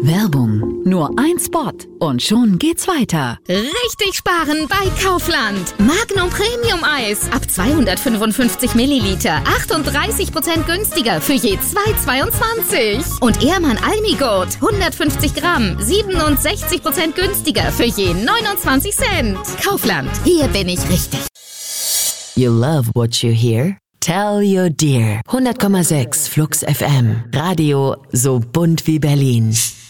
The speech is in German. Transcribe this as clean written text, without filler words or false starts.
Werbung. Nur ein Spot und schon geht's weiter. Richtig sparen bei Kaufland. Magnum Premium Eis ab 255 Milliliter. 38% günstiger für je 2,22. Und Ehrmann Almigurt 150 Gramm. 67% günstiger für je 29 Cent. Kaufland. Hier bin ich richtig. You love what you hear? Tell your dear. 100,6 Flux FM. Radio so bunt wie Berlin.